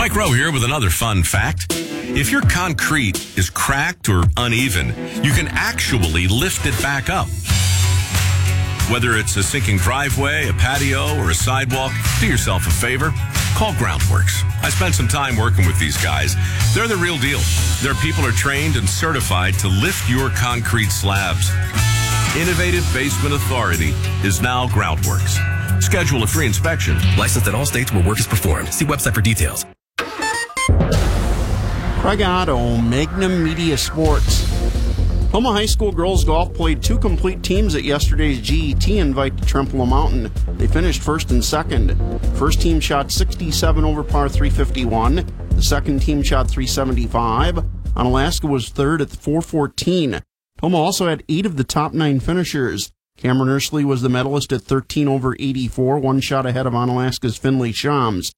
Mike Rowe here with another fun fact. If your concrete is cracked or uneven, you can actually lift it back up. Whether it's a sinking driveway, a patio, or a sidewalk, do yourself a favor. Call Groundworks. I spent some time working with these guys. They're the real deal. Their people are trained and certified to lift your concrete slabs. Innovative Basement Authority is now Groundworks. Schedule a free inspection. Licensed in all states where work is performed. See website for details. Craig Otto, Magnum Media Sports. Toma High School girls golf played two complete teams at yesterday's GET invite to Trempealeau Mountain. They finished first and second. First team shot 67 over par 351. The second team shot 375. Onalaska was third at 414. Toma also had 8 of the top 9 finishers. Cameron Ursley was the medalist at 13 over 84, one shot ahead of Onalaska's Finley Shams.